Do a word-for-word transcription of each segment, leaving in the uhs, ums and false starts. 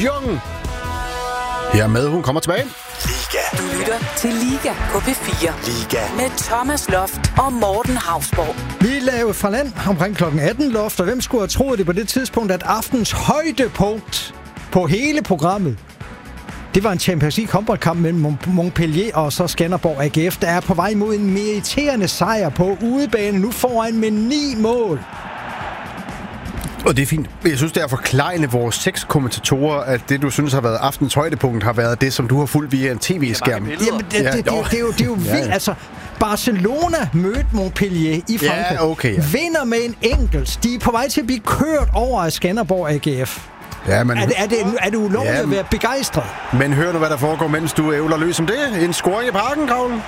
Jung. Hermed, hun kommer tilbage. Liga. Du lytter til Liga på P fire. Liga. Med Thomas Loft og Morten Hausborg. Vi lavede fra land omkring klokken atten, Loft, og hvem skulle have troet det på det tidspunkt, at aftens højdepunkt på hele programmet, det var en Champions League håndboldkamp mellem Montpellier og så Skanderborg A G F, der er på vej mod en meriterende sejr på udebane, nu foran med ni mål. Og det er fint. Jeg synes, det er forklejende vores seks kommentatorer, at det, du synes har været aftens højdepunkt, har været det, som du har fulgt via en tv-skærm. Jamen, det, det, det, det, det, det er jo, det er jo vildt. Ja. Altså, Barcelona mødte Montpellier i Frankrig. Ja, okay, ja. Vinder med en enkelt. De er på vej til at blive kørt over af Skanderborg A G F. Ja, men, er, det, er, det, er det ulovligt ja, at være begejstret? Men hør nu, hvad der foregår, mens du ævler løs om det. En scoring i parken, Kravlen.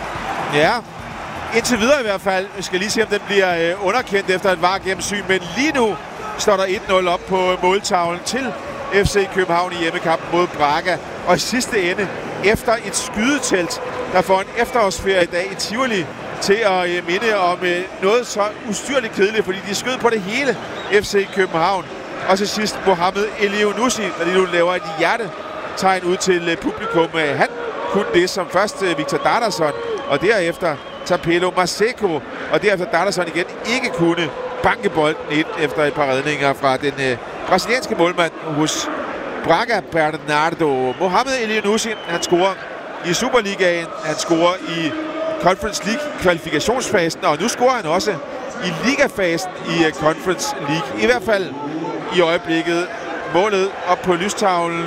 Ja, indtil videre i hvert fald. Vi skal lige se, om den bliver øh, underkendt efter et V A R-gennemsyn. Men lige nu står der et nul op på måltavlen til F C København i hjemmekampen mod Braga. Og i sidste ende, efter et skydetelt, der får en efterårsferie i dag i Tivoli, til at øh, minde om øh, noget så ustyrligt kedeligt, fordi de skød på det hele F C København. Og til sidst Mohamed Elionussi, der lige nu laver et hjertetegn ud til øh, publikum. Han kunne det som først øh, Victor Dardason, og derefter Tapelo Maseko, og derefter Dardason igen ikke kunne banke bolden ind efter et par redninger fra den øh, brasilianske målmand hos Braga, Bernardo. Mohamed Elionussi, han scorer i Superligaen, han scorer i Conference League kvalifikationsfasen, og nu scorer han også i ligafasen i uh, Conference League. I hvert fald i øjeblikket målet op på lystavlen,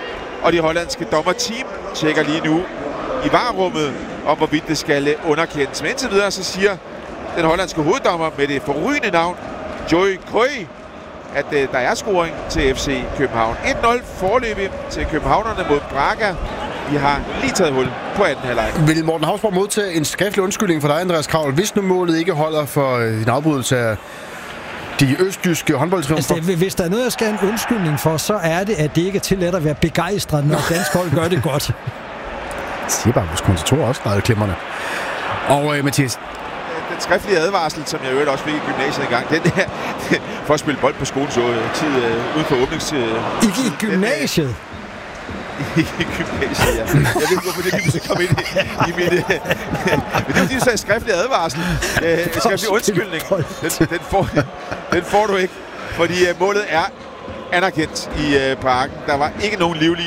og de hollandske dommerteam tjekker lige nu i V A R-rummet om, hvorvidt det skal underkendes. Men indtil videre så siger den hollandske hoveddommer med det forrygende navn Joey Krøy, at uh, der er scoring til F C København. et nul foreløbig til københavnerne mod Braga. Vi har lige taget hul på anden halvleg. Vil Morten Hausborg modtage en skriftlig undskyldning for dig, Andreas Kravl, hvis nu målet ikke holder for en afbrydelse af de østjyske håndboldtriumfer? Altså, hvis der er noget, jeg skal have en undskyldning for, så er det, at det ikke er tilladt at være begejstret, når dansk hold gør det godt. Jeg siger bare, vores kommentatorer også meget klemmerne. Og øh, Mathias, den skriftlige advarsel, som jeg øvrigt også fik i gymnasiet en gang, den der, for at spille bold på skolen så tid øh, ude for åbnings... Øh, I, I gymnasiet? I gymnasiet, ja. Jeg ved ikke, hvorfor det lige så kom ind i, i mit... Øh, men det er jo de, så en skriftlig advarsel. Øh, en skriftlig undskyldning. Den, den, får, den får du ikke, fordi øh, målet er anerkendt i øh, parken. Der var ikke nogen livlige